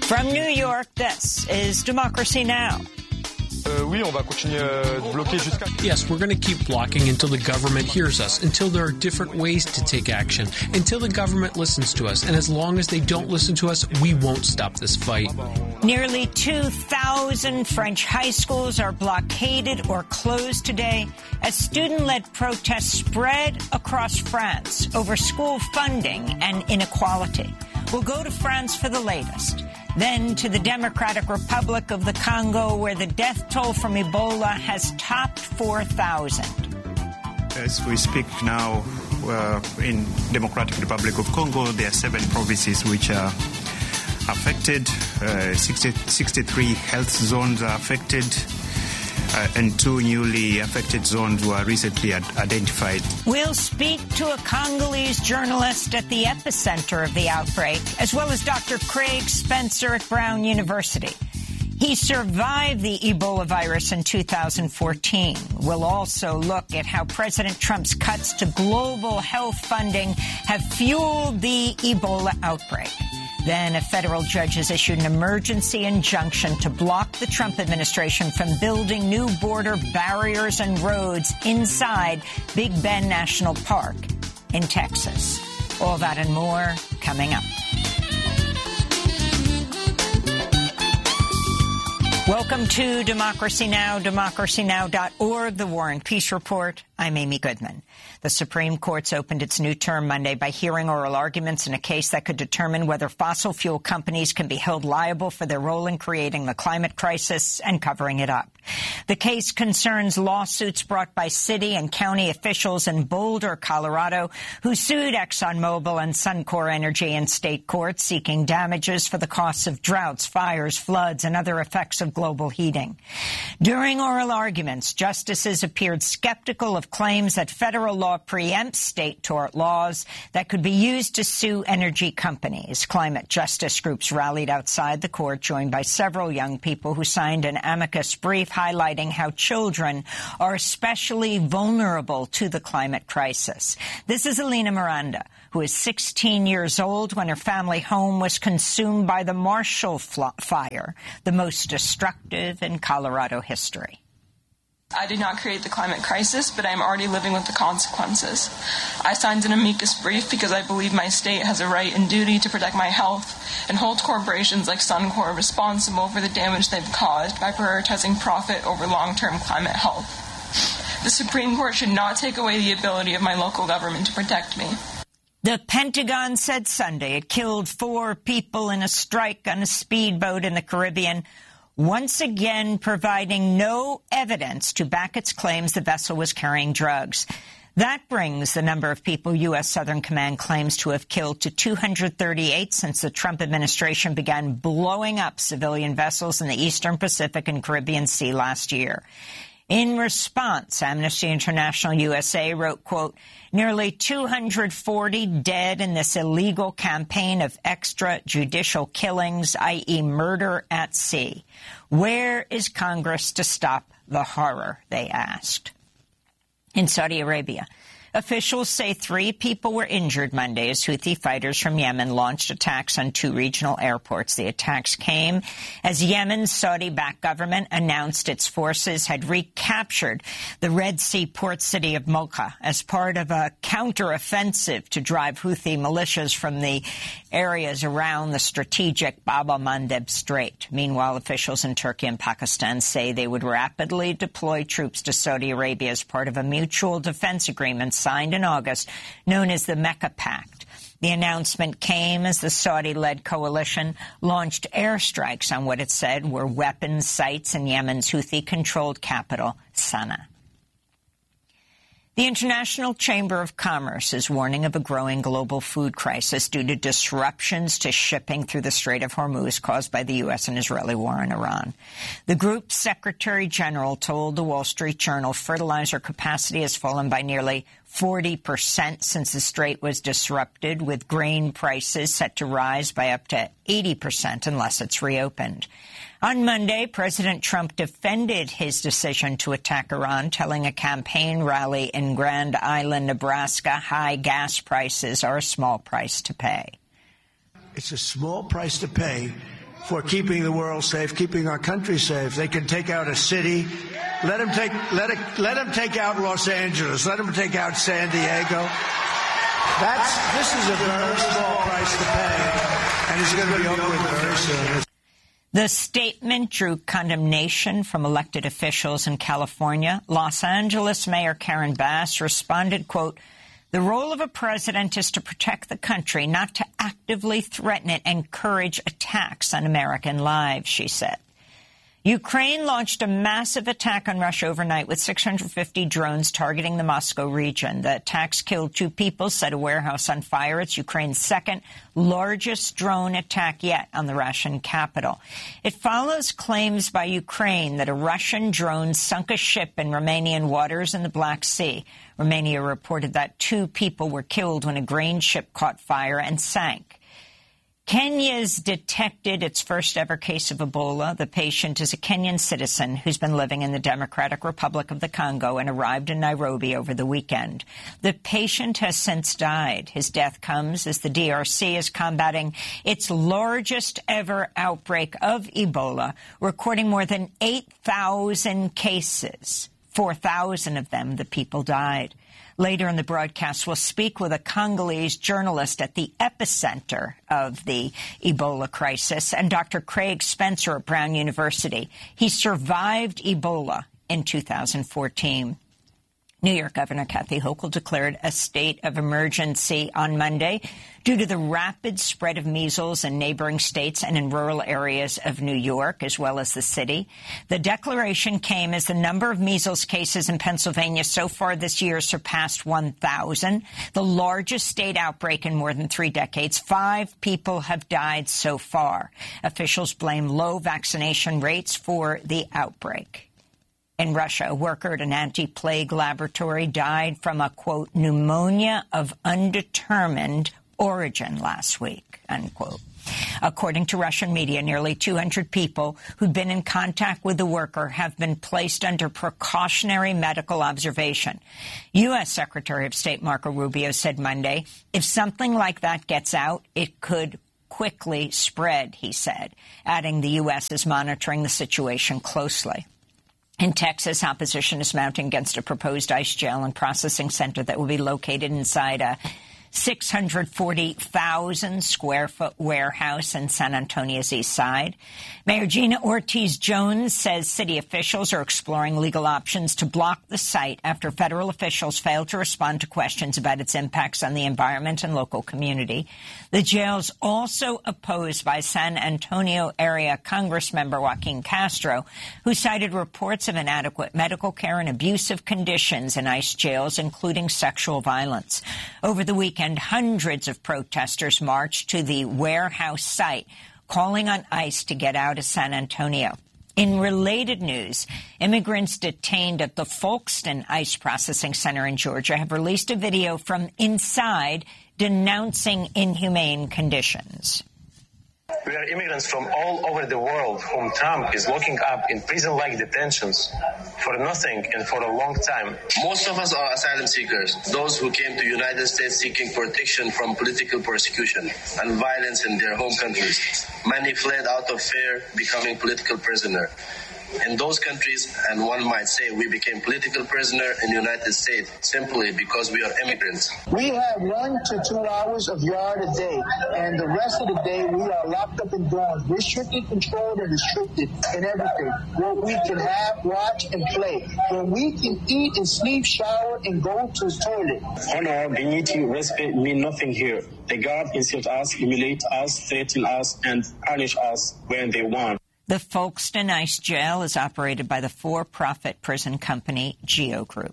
From New York, this is Democracy Now! Yes, we're going to keep blocking until the government hears us, until there are different ways to take action, until the government listens to us. And as long as they don't listen to us, we won't stop this fight. Nearly 2,000 French high schools are blockaded or closed today as student-led protests spread across France over school funding and inequality. We'll go to France for the latest. Then to the Democratic Republic of the Congo, where the death toll from Ebola has topped 4,000. As we speak now, in Democratic Republic of Congo, there are 7 provinces which are affected. 63 health zones are affected, and 2 newly affected zones were recently identified. We'll speak to a Congolese journalist at the epicenter of the outbreak, as well as Dr. Craig Spencer at Brown University. He survived the Ebola virus in 2014. We'll also look at how President Trump's cuts to global health funding have fueled the Ebola outbreak. Then a federal judge has issued an emergency injunction to block the Trump administration from building new border barriers and roads inside Big Bend National Park in Texas. All that and more coming up. Welcome to Democracy Now!, democracynow.org, the War and Peace Report. I'm Amy Goodman. The Supreme Court's opened its new term Monday by hearing oral arguments in a case that could determine whether fossil fuel companies can be held liable for their role in creating the climate crisis and covering it up. The case concerns lawsuits brought by city and county officials in Boulder, Colorado, who sued ExxonMobil and Suncor Energy in state courts, seeking damages for the costs of droughts, fires, floods, and other effects of global heating. During oral arguments, justices appeared skeptical of claims that federal law preempts state tort laws that could be used to sue energy companies. Climate justice groups rallied outside the court, joined by several young people who signed an amicus brief highlighting how children are especially vulnerable to the climate crisis. This is Alina Miranda, who is 16 years old when her family home was consumed by the Marshall Fire, the most destructive in Colorado history. I did not create the climate crisis, but I am already living with the consequences. I signed an amicus brief because I believe my state has a right and duty to protect my health and hold corporations like Suncor responsible for the damage they've caused by prioritizing profit over long-term climate health. The Supreme Court should not take away the ability of my local government to protect me. The Pentagon said Sunday it killed 4 people in a strike on a speedboat in the Caribbean, once again providing no evidence to back its claims the vessel was carrying drugs. That brings the number of people U.S. Southern Command claims to have killed to 238 since the Trump administration began blowing up civilian vessels in the Eastern Pacific and Caribbean Sea last year. In response, Amnesty International USA wrote, quote, nearly 240 dead in this illegal campaign of extrajudicial killings, i.e. murder at sea. Where is Congress to stop the horror, they asked. In Saudi Arabia, officials say 3 people were injured Monday as Houthi fighters from Yemen launched attacks on 2 regional airports. The attacks came as Yemen's Saudi-backed government announced its forces had recaptured the Red Sea port city of Mocha as part of a counteroffensive to drive Houthi militias from the areas around the strategic Bab el-Mandeb Strait. Meanwhile, officials in Turkey and Pakistan say they would rapidly deploy troops to Saudi Arabia as part of a mutual defense agreement signed in August, known as the Mecca Pact. The announcement came as the Saudi-led coalition launched airstrikes on what it said were weapons sites in Yemen's Houthi-controlled capital, Sana'a. The International Chamber of Commerce is warning of a growing global food crisis due to disruptions to shipping through the Strait of Hormuz caused by the U.S. and Israeli war in Iran. The group's Secretary General told the Wall Street Journal fertilizer capacity has fallen by nearly 40% since the strait was disrupted, with grain prices set to rise by up to 80% unless it's reopened. On Monday, President Trump defended his decision to attack Iran, telling a campaign rally in Grand Island, Nebraska, high gas prices are a small price to pay. It's a small price to pay for keeping the world safe, keeping our country safe. They can take out a city. Let them take out Los Angeles. Let them take out San Diego. This is a very small price to pay, and it's going to be over with very soon. The statement drew condemnation from elected officials in California. Los Angeles Mayor Karen Bass responded, quote, "The role of a president is to protect the country, not to actively threaten it and encourage attacks on American lives," she said. Ukraine launched a massive attack on Russia overnight with 650 drones targeting the Moscow region. The attacks killed 2 people, set a warehouse on fire. It's Ukraine's second largest drone attack yet on the Russian capital. It follows claims by Ukraine that a Russian drone sunk a ship in Romanian waters in the Black Sea. Romania reported that 2 people were killed when a grain ship caught fire and sank. Kenya's detected its first ever case of Ebola. The patient is a Kenyan citizen who's been living in the Democratic Republic of the Congo and arrived in Nairobi over the weekend. The patient has since died. His death comes as the DRC is combating its largest ever outbreak of Ebola, recording more than 8,000 cases. 4,000 of them, the people died. Later in the broadcast, we'll speak with a Congolese journalist at the epicenter of the Ebola crisis and Dr. Craig Spencer at Brown University. He survived Ebola in 2014. New York Governor Kathy Hochul declared a state of emergency on Monday due to the rapid spread of measles in neighboring states and in rural areas of New York, as well as the city. The declaration came as the number of measles cases in Pennsylvania so far this year surpassed 1,000, the largest state outbreak in more than 3 decades. 5 people have died so far. Officials blame low vaccination rates for the outbreak. In Russia, a worker at an anti-plague laboratory died from a, quote, pneumonia of undetermined origin last week, unquote. According to Russian media, nearly 200 people who'd been in contact with the worker have been placed under precautionary medical observation. U.S. Secretary of State Marco Rubio said Monday, if something like that gets out, it could quickly spread, he said, adding the U.S. is monitoring the situation closely. In Texas, opposition is mounting against a proposed ICE jail and processing center that will be located inside a 640,000-square-foot warehouse in San Antonio's east side. Mayor Gina Ortiz-Jones says city officials are exploring legal options to block the site after federal officials failed to respond to questions about its impacts on the environment and local community. The jail's also opposed by San Antonio area Congressmember Joaquin Castro, who cited reports of inadequate medical care and abusive conditions in ICE jails, including sexual violence. Over the weekend, hundreds of protesters marched to the warehouse site, calling on ICE to get out of San Antonio. In related news, immigrants detained at the Folkston ICE processing center in Georgia have released a video from inside denouncing inhumane conditions. We are immigrants from all over the world whom Trump is locking up in prison-like detentions for nothing and for a long time. Most of us are asylum seekers, those who came to the United States seeking protection from political persecution and violence in their home countries. Many fled out of fear, becoming political prisoner in those countries, and one might say we became political prisoner in the United States simply because we are immigrants. We have 1 to 2 hours of yard a day, and the rest of the day we are locked up in dorms. We're strictly controlled and restricted in everything. What we can have, watch, and play. When we can eat and sleep, shower, and go to the toilet. Honor, dignity, respect mean nothing here. The guard insult us, humiliate us, threaten us, and punish us when they want. The Folkston ICE jail is operated by the for-profit prison company Geo Group.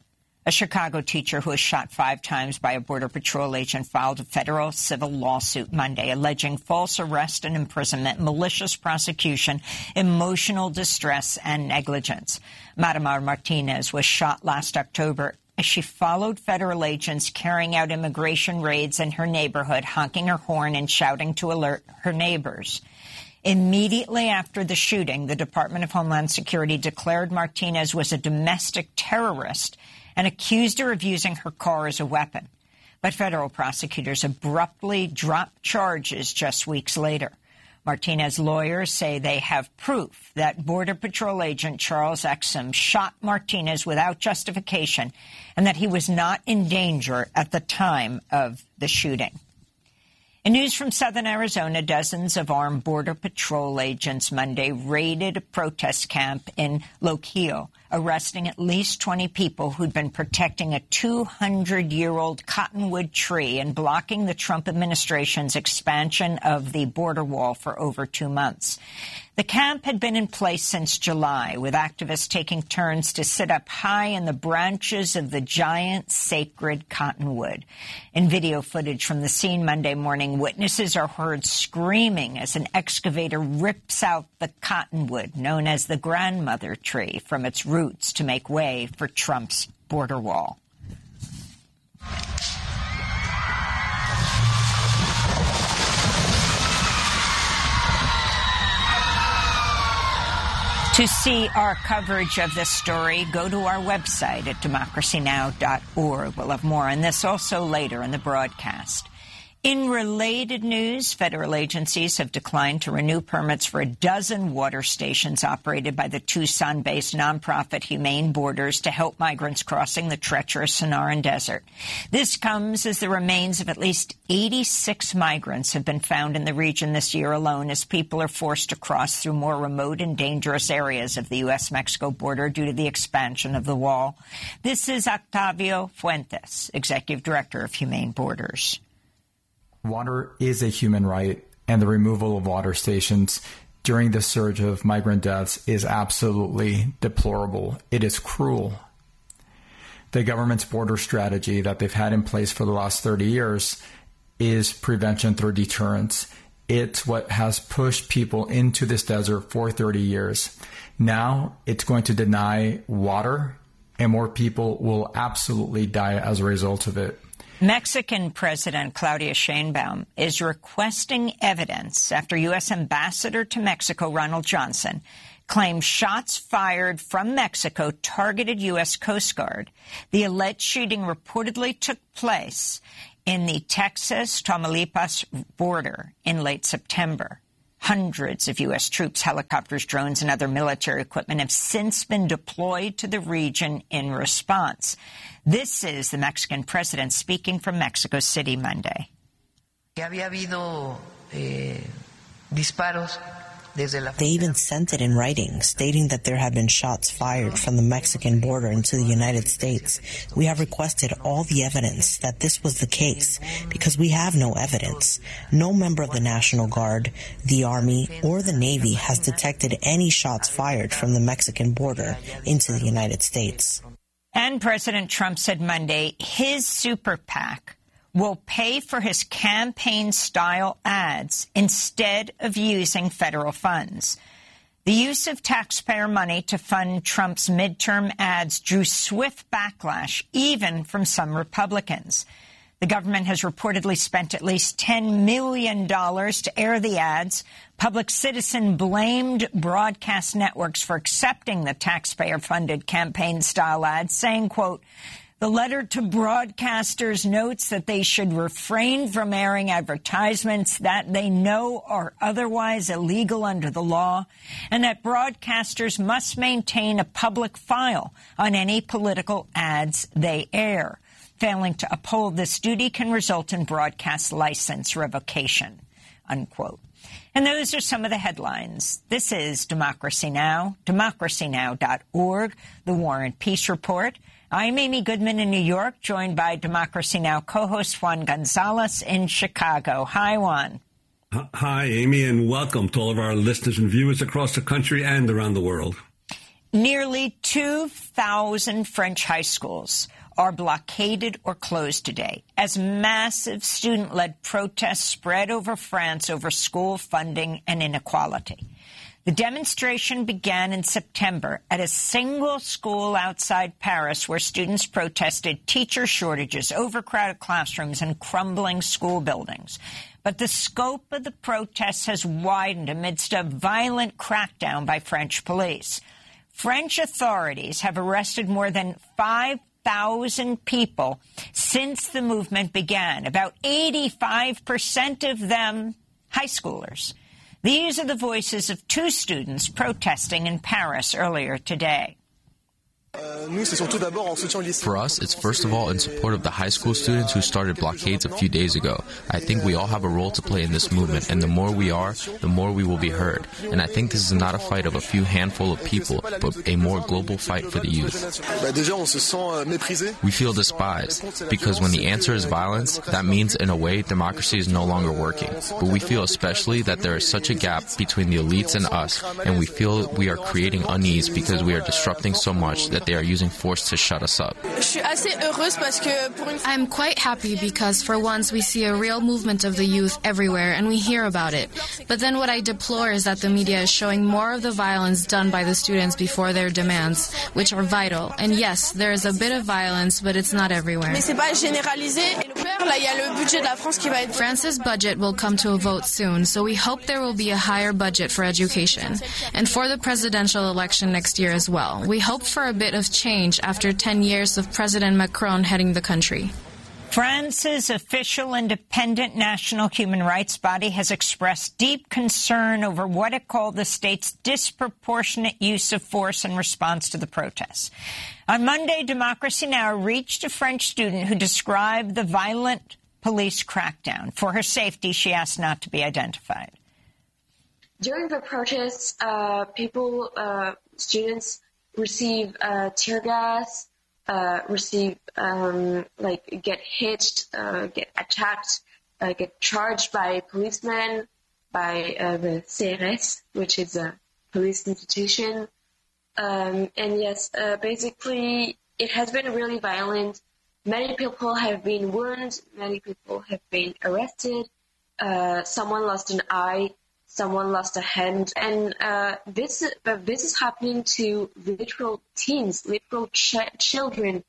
A Chicago teacher who was shot 5 times by a Border Patrol agent filed a federal civil lawsuit Monday alleging false arrest and imprisonment, malicious prosecution, emotional distress, and negligence. Matamar Martinez was shot last October as she followed federal agents carrying out immigration raids in her neighborhood, honking her horn and shouting to alert her neighbors. Immediately after the shooting, the Department of Homeland Security declared Martinez was a domestic terrorist and accused her of using her car as a weapon. But federal prosecutors abruptly dropped charges just weeks later. Martinez lawyers say they have proof that Border Patrol agent Charles Exum shot Martinez without justification and that he was not in danger at the time of the shooting. In news from southern Arizona, dozens of armed Border Patrol agents Monday raided a protest camp in Loquillo, arresting at least 20 people who'd been protecting a 200-year-old cottonwood tree and blocking the Trump administration's expansion of the border wall for over 2 months. The camp had been in place since July, with activists taking turns to sit up high in the branches of the giant sacred cottonwood. In video footage from the scene Monday morning, witnesses are heard screaming as an excavator rips out the cottonwood, known as the grandmother tree, from its roots to make way for Trump's border wall. To see our coverage of this story, go to our website at democracynow.org. We'll have more on this also later in the broadcast. In related news, federal agencies have declined to renew permits for a dozen water stations operated by the Tucson-based nonprofit Humane Borders to help migrants crossing the treacherous Sonoran Desert. This comes as the remains of at least 86 migrants have been found in the region this year alone as people are forced to cross through more remote and dangerous areas of the U.S.-Mexico border due to the expansion of the wall. This is Octavio Fuentes, Executive Director of Humane Borders. Water is a human right, and the removal of water stations during the surge of migrant deaths is absolutely deplorable. It is cruel. The government's border strategy that they've had in place for the last 30 years is prevention through deterrence. It's what has pushed people into this desert for 30 years. Now it's going to deny water, and more people will absolutely die as a result of it. Mexican President Claudia Sheinbaum is requesting evidence after U.S. Ambassador to Mexico Ronald Johnson claimed shots fired from Mexico targeted U.S. Coast Guard. The alleged shooting reportedly took place in the Texas-Tamaulipas border in late September. Hundreds of U.S. troops, helicopters, drones, and other military equipment have since been deployed to the region in response. This is the Mexican president speaking from Mexico City Monday. They even sent it in writing, stating that there had been shots fired from the Mexican border into the United States. We have requested all the evidence that this was the case, because we have no evidence. No member of the National Guard, the Army, or the Navy has detected any shots fired from the Mexican border into the United States. And President Trump said Monday his super PAC will pay for his campaign-style ads instead of using federal funds. The use of taxpayer money to fund Trump's midterm ads drew swift backlash, even from some Republicans. The government has reportedly spent at least $10 million to air the ads. Public Citizen blamed broadcast networks for accepting the taxpayer-funded campaign-style ads, saying, quote, "The letter to broadcasters notes that they should refrain from airing advertisements that they know are otherwise illegal under the law, and that broadcasters must maintain a public file on any political ads they air. Failing to uphold this duty can result in broadcast license revocation," unquote. And those are some of the headlines. This is Democracy Now!, democracynow.org, the War and Peace Report. I'm Amy Goodman in New York, joined by Democracy Now! Co-host Juan Gonzalez in Chicago. Hi, Juan. Hi, Amy, and welcome to all of our listeners and viewers across the country and around the world. Nearly 2,000 French high schools are blockaded or closed today as massive student-led protests spread over France over school funding and inequality. The demonstration began in September at a single school outside Paris where students protested teacher shortages, overcrowded classrooms, and crumbling school buildings. But the scope of the protests has widened amidst a violent crackdown by French police. French authorities have arrested more than 5,000 people since the movement began, about 85% of them high schoolers. These are the voices of two students protesting in Paris earlier today. For us, it's first of all in support of the high school students who started blockades a few days ago. I think we all have a role to play in this movement, and the more we are, the more we will be heard. And I think this is not a fight of a few handful of people, but a more global fight for the youth. We feel despised, because when the answer is violence, that means, in a way, democracy is no longer working. But we feel especially that there is such a gap between the elites and us, and we feel we are creating unease because we are disrupting so much that they are using force to shut us up. I'm quite happy because for once we see a real movement of the youth everywhere and we hear about it. But then what I deplore is that the media is showing more of the violence done by the students before their demands, which are vital. And yes, there is a bit of violence, but it's not everywhere. France's budget will come to a vote soon, so we hope there will be a higher budget for education. And for the presidential election next year as well. We hope for a bit of change after 10 years of President Macron heading the country. France's official independent national human rights body has expressed deep concern over what it called the state's disproportionate use of force in response to the protests. On Monday, Democracy Now! Reached a French student who described the violent police crackdown. For her safety, she asked not to be identified. During the protests, students receive tear gas, get hit, get attacked, get charged by policemen, by the CRS, which is a police institution. And yes, basically, it has been really violent. Many people have been wounded. Many people have been arrested. Someone lost an eye. Someone lost a hand, and this is happening to literal teens, literal children.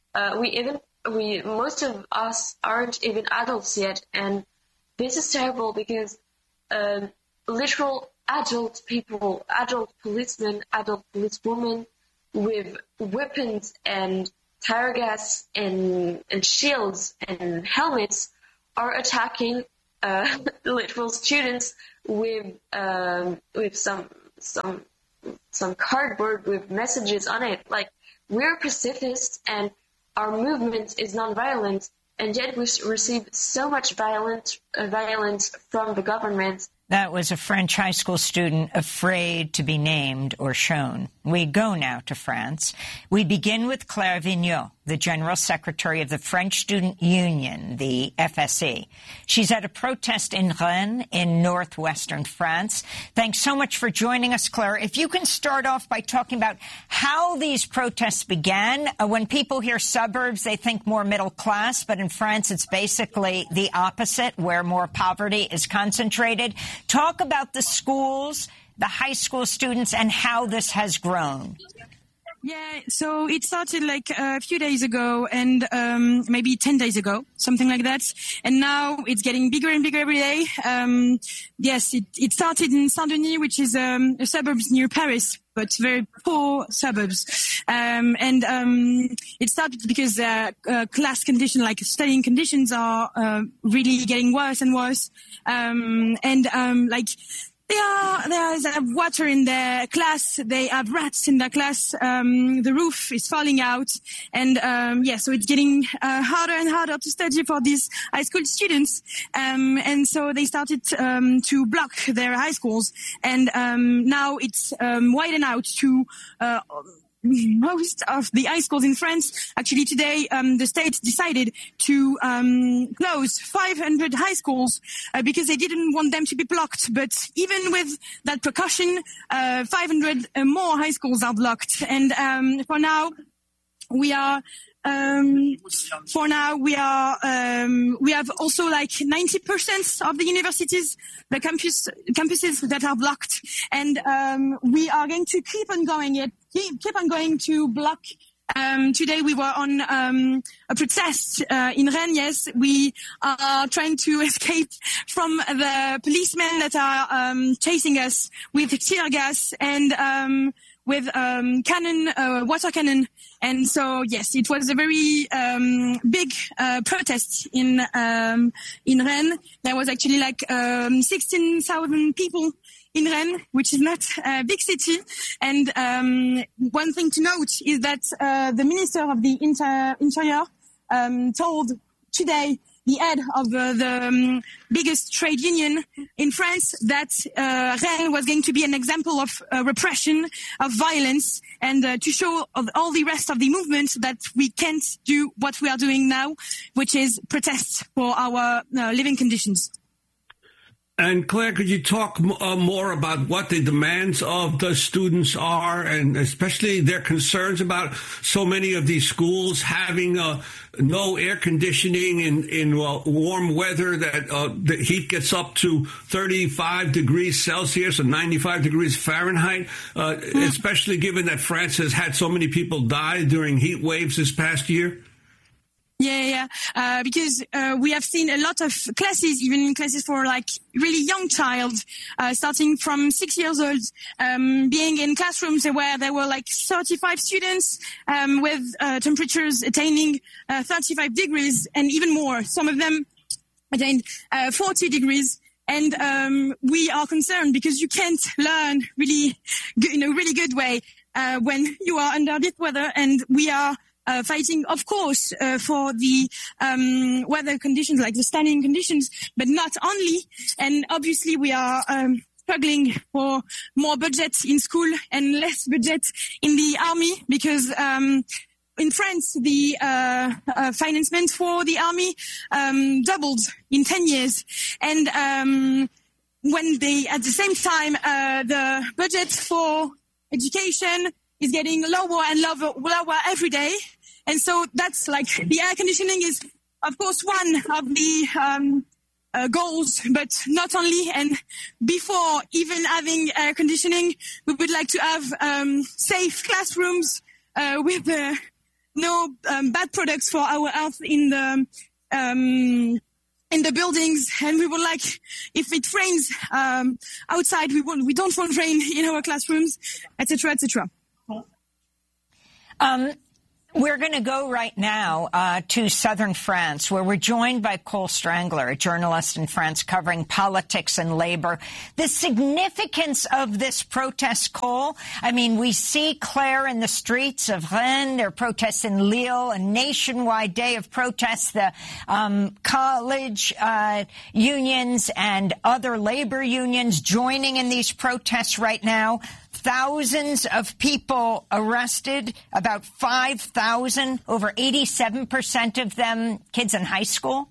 Most of us aren't even adults yet, and this is terrible because literal adult people, adult policemen, adult policewomen with weapons and tear gas and shields and helmets are attacking literal students with some cardboard with messages on it. Like, we're pacifists and our movement is non-violent, and yet we receive so much violence from the government. That was a French high school student afraid to be named or shown. We go now to France. We begin with Claire Vigneault, the General Secretary of the French Student Union, the FSE. She's at a protest in Rennes in northwestern France. Thanks so much for joining us, Claire. If you can start off by talking about how these protests began. When people hear suburbs, they think more middle class, but in France it's basically the opposite, where more poverty is concentrated. Talk about the schools, the high school students, and how this has grown. Yeah, so it started like a few days ago and maybe 10 days ago, something like that. And now it's getting bigger and bigger every day. Yes, it started in Saint-Denis, which is a suburbs near Paris, but very poor suburbs. It started because class conditions, like studying conditions, are really getting worse and worse. There is water in their class. They have rats in their class. The roof is falling out. And, so it's getting harder and harder to study for these high school students. And so they started to block their high schools. And now it's widened out to most of the high schools in France. Actually, today, the state decided to close 500 high schools because they didn't want them to be blocked. But even with that precaution, 500 more high schools are blocked. And for now, we have also like 90% of the universities, the campuses that are blocked. And we are going to keep on going to block. Today we were on a protest in Rennes. Yes, we are trying to escape from the policemen that are chasing us with tear gas, and with water cannon. And so, yes, it was a very big protest in Rennes. There was actually like 16,000 people in Rennes, which is not a big city. And one thing to note is that the Minister of the Interior told today the head of the biggest trade union in France that Rennes was going to be an example of repression, of violence, and to show of all the rest of the movement that we can't do what we are doing now, which is protest for our living conditions. And Claire, could you talk more about what the demands of the students are, and especially their concerns about so many of these schools having no air conditioning in warm weather, that the heat gets up to 35 degrees Celsius and 95 degrees Fahrenheit, especially given that France has had so many people die during heat waves this past year? Yeah, because we have seen a lot of classes, even classes for like really young child, starting from 6 years old, being in classrooms where there were like 35 students with temperatures attaining 35 degrees and even more. Some of them attained 40 degrees. And we are concerned because you can't learn really in a really good way when you are under this weather, and we are fighting, of course, for the weather conditions, like the standing conditions, but not only. And obviously, we are struggling for more budget in school and less budget in the army, because in France, the financement for the army doubled in 10 years. And when they, at the same time, the budget for education is getting lower and lower every day. And so that's like the air conditioning is, of course, one of the goals, but not only. And before even having air conditioning, we would like to have safe classrooms with no bad products for our health in the buildings. And we would like, if it rains outside, we don't want rain in our classrooms, etc., etc. We're going to go right now to southern France, where we're joined by Cole Strangler, a journalist in France covering politics and labor. The significance of this protest, Cole, I mean, we see Claire in the streets of Rennes, there are protests in Lille, a nationwide day of protests, the college unions and other labor unions joining in these protests right now. Thousands of people arrested, about 5,000, over 87% of them kids in high school.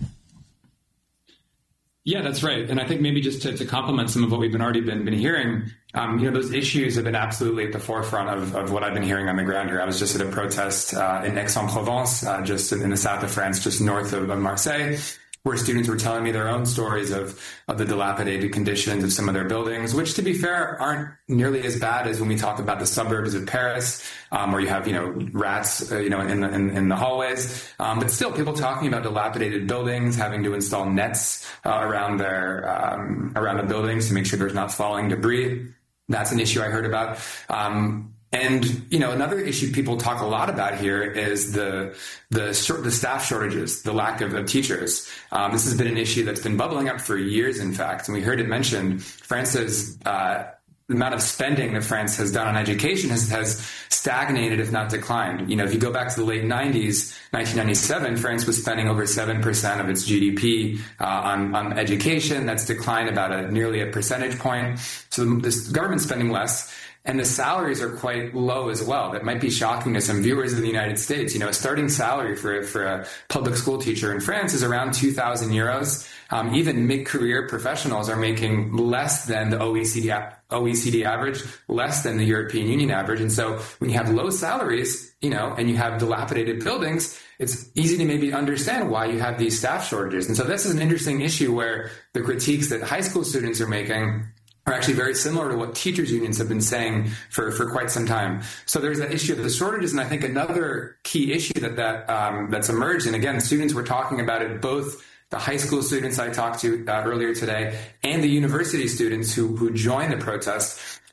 Yeah, that's right. And I think maybe just to complement some of what we've already been hearing, those issues have been absolutely at the forefront of what I've been hearing on the ground here. I was just at a protest in Aix-en-Provence, just in the south of France, just north of Marseille, where students were telling me their own stories of the dilapidated conditions of some of their buildings, which, to be fair, aren't nearly as bad as when we talk about the suburbs of Paris, where you have, rats, in the hallways. But still, people talking about dilapidated buildings, having to install nets around the buildings to make sure there's not falling debris. That's an issue I heard about. And, another issue people talk a lot about here is the staff shortages, the lack of teachers. This has been an issue that's been bubbling up for years, in fact. And we heard it mentioned. France's, the amount of spending that France has done on education has stagnated, if not declined. If you go back to the late 90s, 1997, France was spending over 7% of its GDP on education. That's declined about nearly a percentage point. So this government's spending less. And the salaries are quite low as well. That might be shocking to some viewers in the United States. A starting salary for a public school teacher in France is around 2,000 euros. Even mid-career professionals are making less than the OECD average, less than the European Union average. And so when you have low salaries, and you have dilapidated buildings, it's easy to maybe understand why you have these staff shortages. And so this is an interesting issue where the critiques that high school students are making are actually very similar to what teachers' unions have been saying for quite some time. So there's that issue of the shortages, and I think another key issue that's emerged, and again, students were talking about it, both the high school students I talked to earlier today and the university students who joined the protest.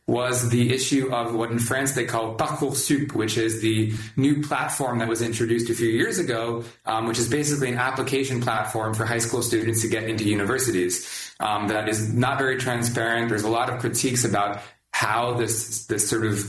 was the issue of what in France they call Parcoursup, which is the new platform that was introduced a few years ago, which is basically an application platform for high school students to get into universities. That is not very transparent. There's a lot of critiques about how this sort of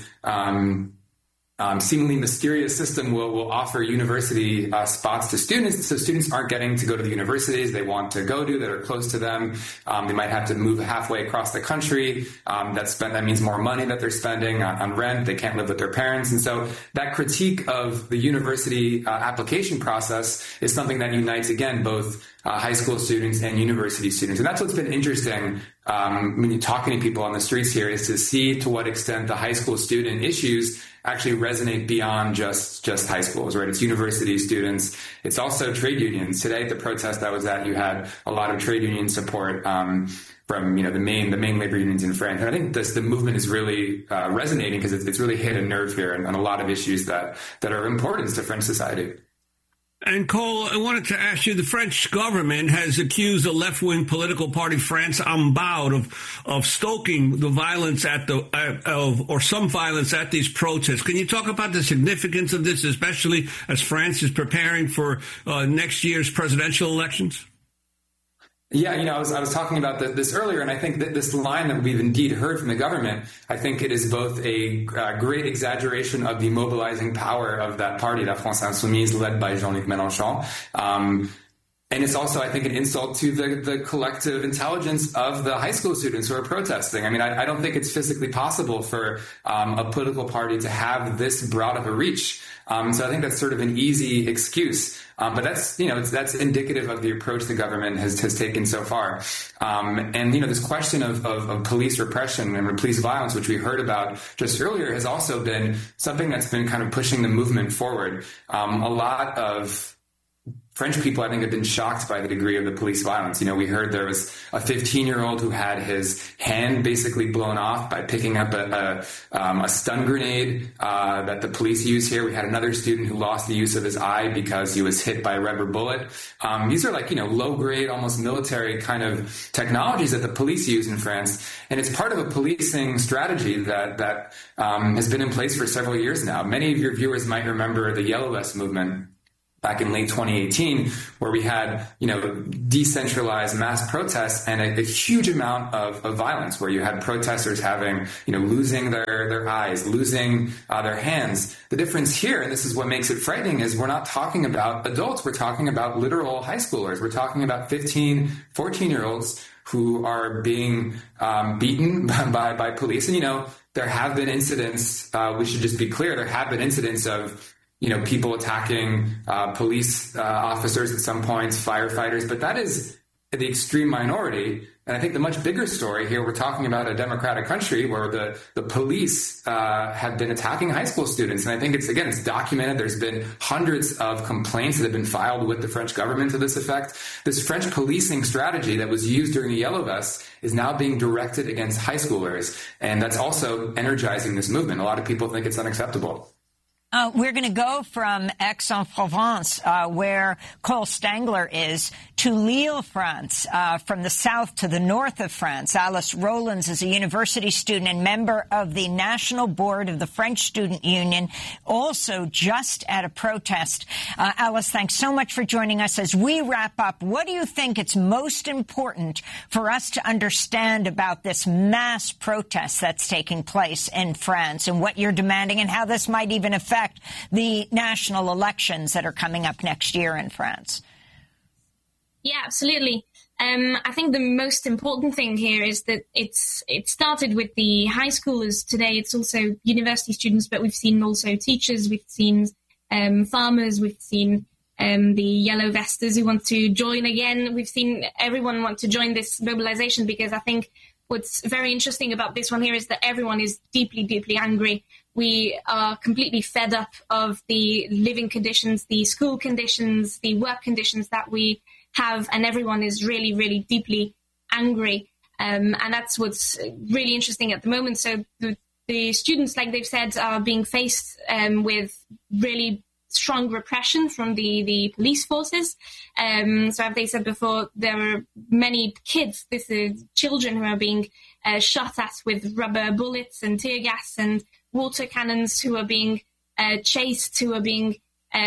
seemingly mysterious system will offer university spots to students. So students aren't getting to go to the universities they want to go to that are close to them. They might have to move halfway across the country. That means more money that they're spending on rent. They can't live with their parents. And so that critique of the university application process is something that unites, again, both high school students and university students. And that's what's been interesting when you're talking to people on the streets here, is to see to what extent the high school student issues actually resonate beyond just high schools, right? It's university students. It's also trade unions. Today at the protest I was at, you had a lot of trade union support from the main labor unions in France. And I think the movement is really resonating because it's really hit a nerve here and a lot of issues that are important to French society. And Cole, I wanted to ask you, the French government has accused the left-wing political party France En Baud of stoking the violence or some violence at these protests. Can you talk about the significance of this, especially as France is preparing for next year's presidential elections? Yeah, I was talking about this earlier, and I think that this line that we've indeed heard from the government, I think it is both a great exaggeration of the mobilizing power of that party, La France Insoumise, led by Jean-Luc Mélenchon. And it's also, I think, an insult to the collective intelligence of the high school students who are protesting. I mean, I don't think it's physically possible for a political party to have this broad of a reach. So I think that's sort of an easy excuse. But that's indicative of the approach the government has taken so far. And this question of police repression and police violence, which we heard about just earlier, has also been something that's been kind of pushing the movement forward. A lot of French people, I think, have been shocked by the degree of the police violence. We heard there was a 15-year-old who had his hand basically blown off by picking up a stun grenade that the police use here. We had another student who lost the use of his eye because he was hit by a rubber bullet. These are low-grade, almost military kind of technologies that the police use in France. And it's part of a policing strategy that has been in place for several years now. Many of your viewers might remember the Yellow Vest movement back in late 2018, where we had, decentralized mass protests and a huge amount of violence, where you had protesters having, losing their eyes, losing their hands. The difference here, and this is what makes it frightening, is we're not talking about adults. We're talking about literal high schoolers. We're talking about 15, 14-year-olds who are being beaten by police. And, there have been incidents, we should just be clear, there have been incidents of people attacking police officers at some points, firefighters, but that is the extreme minority. And I think the much bigger story here, we're talking about a democratic country where the police have been attacking high school students. And I think it's documented. There's been hundreds of complaints that have been filed with the French government to this effect. This French policing strategy that was used during the Yellow Vests is now being directed against high schoolers. And that's also energizing this movement. A lot of people think it's unacceptable. We're going to go from Aix-en-Provence, where Cole Stangler is, to Lille, France, from the south to the north of France. Alice Rollins is a university student and member of the National Board of the French Student Union, also just at a protest. Alice, thanks so much for joining us. As we wrap up, what do you think it's most important for us to understand about this mass protest that's taking place in France and what you're demanding and how this might even affect the national elections that are coming up next year in France? Yeah, absolutely. I think the most important thing here is that it started with the high schoolers. Today it's also university students, but we've seen also teachers, we've seen farmers, we've seen the yellow vesters who want to join again. We've seen everyone want to join this mobilization, because I think what's very interesting about this one here is that everyone is deeply, deeply angry. We are completely fed up of the living conditions, the school conditions, the work conditions that we have, and everyone is really, really deeply angry. And that's what's really interesting at the moment. So the students, like they've said, are being faced with really strong repression from the police forces. So as they said before, there are many kids, this is children who are being shot at with rubber bullets and tear gas and water cannons, who are being chased, who are being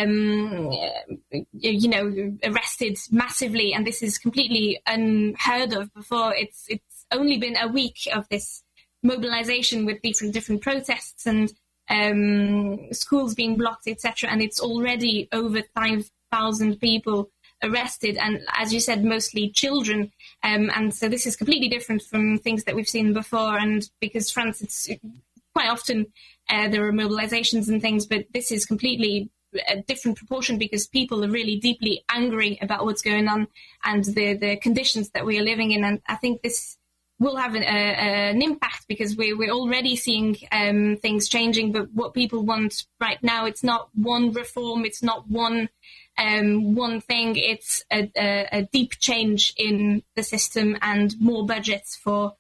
arrested massively, and this is completely unheard of before. It's only been a week of this mobilization with different protests and schools being blocked, etc., and it's already over 5,000 people arrested, and as you said, mostly children. And so this is completely different from things that we've seen before, and because France, it's quite often there are mobilizations and things, but this is completely a different proportion because people are really deeply angry about what's going on and the conditions that we are living in. And I think this will have an impact because we're already seeing things changing. But what people want right now, it's not one reform, it's not one thing. It's a deep change in the system and more budgets for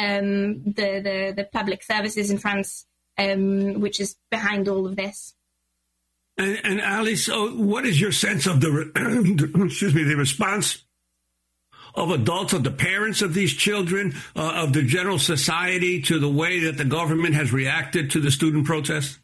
the public services in France, which is behind all of this. And Alice, what is your sense of the response of adults, of the parents of these children, of the general society to the way that the government has reacted to the student protests?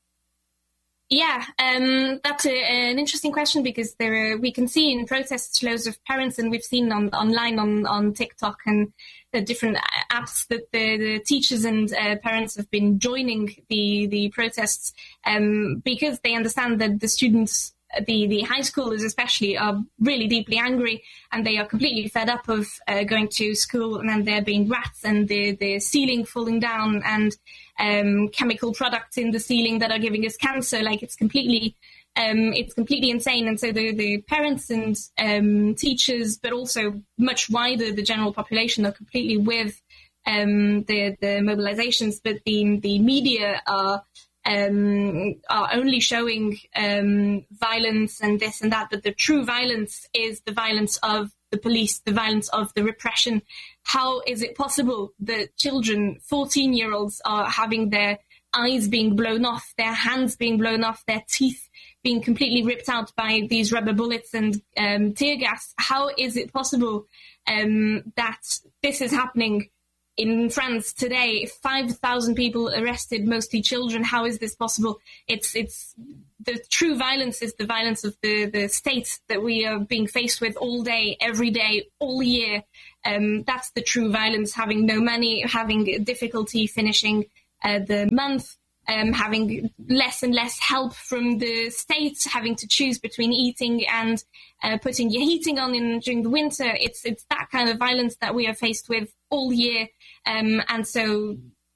Yeah, that's an interesting question because we can see in protests loads of parents, and we've seen online on TikTok and the different apps that the teachers and parents have been joining the protests because they understand that the students, the high schoolers especially, are really deeply angry and they are completely fed up of going to school and then there being rats and the ceiling falling down and chemical products in the ceiling that are giving us cancer. Like it's completely insane. And so the parents and teachers, but also much wider, the general population are completely with the mobilizations. But the media are only showing violence and this and that. But the true violence is the violence of the police, the violence of the repression. How is it possible that children, 14-year-olds, are having their eyes being blown off, their hands being blown off, their teeth being completely ripped out by these rubber bullets and tear gas? How is it possible that this is happening in France today? 5,000 people arrested, mostly children. How is this possible? It's the true violence is the violence of the state that we are being faced with all day, every day, all year. That's the true violence, having no money, having difficulty finishing the month, having less and less help from the state, having to choose between eating and putting your heating on during the winter. It's that kind of violence that we are faced with all year. And so,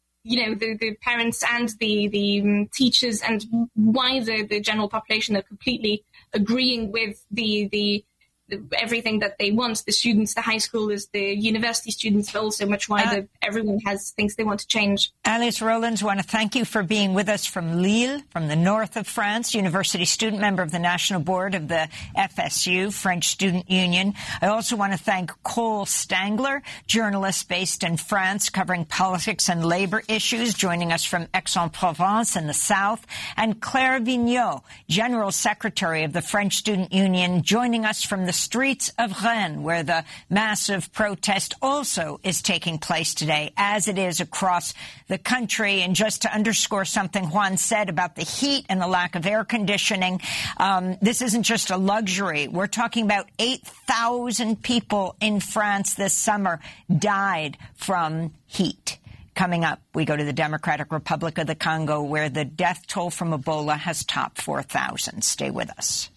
the parents and the teachers and wider the general population are completely agreeing with the everything that they want. The students, the high schoolers, the university students, but also much wider. Everyone has things they want to change. Alice Rollins, want to thank you for being with us from Lille, from the north of France, university student, member of the National Board of the FSU, French Student Union. I also want to thank Cole Stangler, journalist based in France, covering politics and labor issues, joining us from Aix-en-Provence in the south, and Claire Vigneault, General Secretary of the French Student Union, joining us from the streets of Rennes, where the massive protest also is taking place today, as it is across the country. And just to underscore something Juan said about the heat and the lack of air conditioning, this isn't just a luxury. We're talking about 8,000 people in France this summer died from heat. Coming up, we go to the Democratic Republic of the Congo, where the death toll from Ebola has topped 4,000. Stay with us.